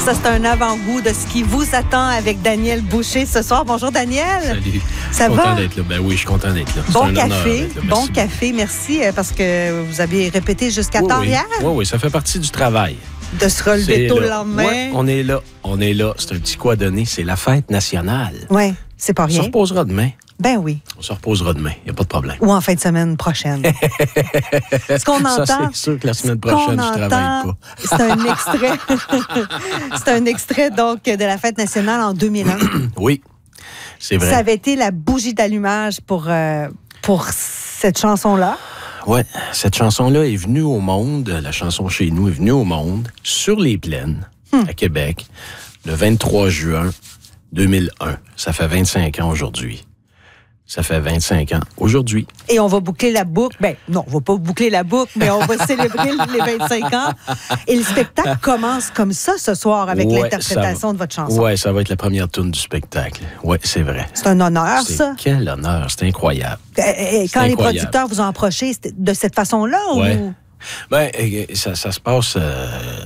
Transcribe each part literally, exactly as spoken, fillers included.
Ça, c'est un avant-goût de ce qui vous attend avec Daniel Boucher ce soir. Bonjour, Daniel. Salut. Ça content va? Content d'être là. Ben oui, je suis content d'être là. Bon café. Bon café. Merci, parce que vous avez répété jusqu'à oui, tard oui. hier. Oui, oui, ça fait partie du travail. De se relever tôt là. le lendemain. Ouais, on est là. On est là. C'est un petit coup à donner. C'est la fête nationale. Oui, c'est pas rien. On se reposera demain. Ben oui. On se reposera demain. Il n'y a pas de problème. Ou en fin de semaine prochaine. Ce qu'on entend. Ça, c'est sûr que la semaine prochaine, je ne travaille pas. C'est un extrait. C'est un extrait, donc, de la fête nationale en deux mille un. Oui, c'est vrai. Ça avait été la bougie d'allumage pour, euh, pour cette chanson-là. Oui, cette chanson-là est venue au monde, la chanson Chez nous est venue au monde, sur les plaines, hmm. à Québec, le vingt-trois juin deux mille un. Ça fait vingt-cinq ans aujourd'hui. Ça fait vingt-cinq ans aujourd'hui. Et on va boucler la boucle. Ben non, on va pas boucler la boucle, mais on va célébrer les vingt-cinq ans. Et le spectacle commence comme ça ce soir avec ouais, l'interprétation va, de votre chanson. Oui, ça va être la première tourne du spectacle. Oui, c'est vrai. C'est un honneur, c'est ça. Quel honneur, c'est incroyable. Et, et c'est quand incroyable. Les producteurs vous ont approché de cette façon-là? Oui. Ou... Bien, ça, ça se passe... Euh...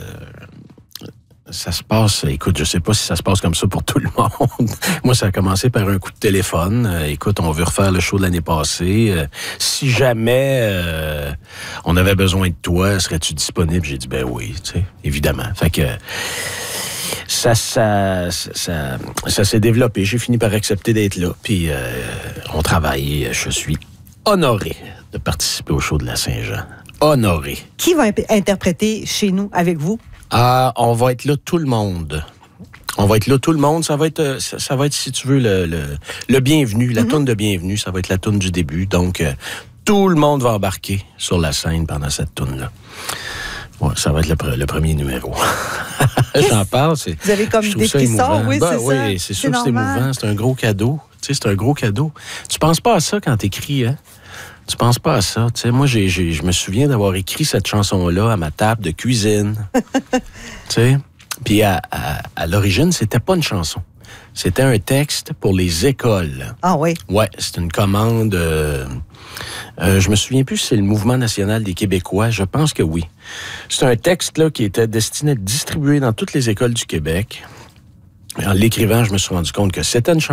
Ça se passe, écoute, je sais pas si ça se passe comme ça pour tout le monde. Moi, ça a commencé par un coup de téléphone. Euh, écoute, on veut refaire le show de l'année passée. Euh, si jamais euh, on avait besoin de toi, serais-tu disponible? J'ai dit, ben oui, tu sais, évidemment. Fait que ça, ça, ça, ça, ça s'est développé. J'ai fini par accepter d'être là. Puis euh, on travaille. Je suis honoré de participer au show de la Saint-Jean. Honoré. Qui va imp- interpréter chez nous avec vous? Ah, on va être là tout le monde. On va être là tout le monde. Ça va être, ça, ça va être si tu veux, le, le, le bienvenu, la mm-hmm. toune de bienvenue. Ça va être la toune du début. Donc, euh, tout le monde va embarquer sur la scène pendant cette toune-là. Ouais, ça va être le, le premier numéro. J'en parle. C'est, vous avez comme des frissons, oui, ben, c'est oui, ça. c'est, c'est sûr que c'est émouvant. C'est un gros cadeau. Tu sais, c'est un gros cadeau. Tu penses pas à ça quand t'écris, hein? Tu penses pas à ça. Tu sais, moi, j'ai, j'ai, je me souviens d'avoir écrit cette chanson-là à ma table de cuisine. Tu sais, puis à, à, à l'origine, c'était pas une chanson. C'était un texte pour les écoles. Ah oui? Ouais, c'est une commande... Euh, euh, je me souviens plus si c'est le Mouvement national des Québécois. Je pense que oui. C'est un texte là qui était destiné à être distribué dans toutes les écoles du Québec. En l'écrivant, je me suis rendu compte que c'était une chanson